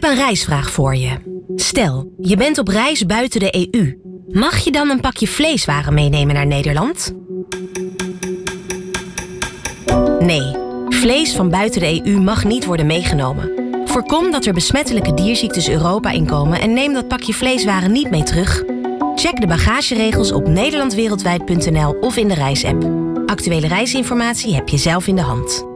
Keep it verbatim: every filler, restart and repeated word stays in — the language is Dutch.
een reisvraag voor je. Stel, je bent op reis buiten de E U. Mag je dan een pakje vleeswaren meenemen naar Nederland? Nee, vlees van buiten de E U mag niet worden meegenomen. Voorkom dat er besmettelijke dierziektes Europa inkomen en neem dat pakje vleeswaren niet mee terug. Check de bagageregels op nederlandwereldwijd punt n l of in de reisapp. Actuele reisinformatie heb je zelf in de hand.